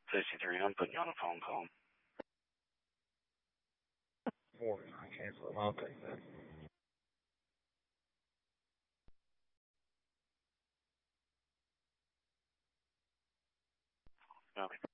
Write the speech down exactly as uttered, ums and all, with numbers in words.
sixty-three, I'm putting you on a phone call. forty-nine, cancel it. I'll take that. Okay.